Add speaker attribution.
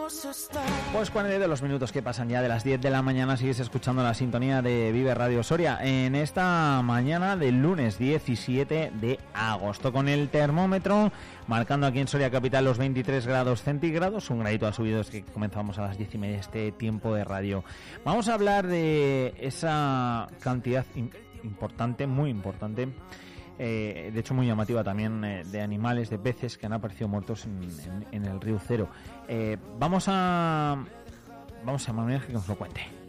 Speaker 1: Pues 42 los minutos que pasan ya de las 10 de la mañana, sigues escuchando la sintonía de Vive Radio Soria en esta mañana del lunes 17 de agosto, con el termómetro marcando aquí en Soria Capital los 23 grados centígrados, un gradito ha subido desde que comenzamos a las 10:30 este tiempo de radio. Vamos a hablar de esa cantidad importante, muy importante, de hecho muy llamativa también, de animales, de peces que han aparecido muertos en el río Cero. Vamos a Manuel que nos lo cuente.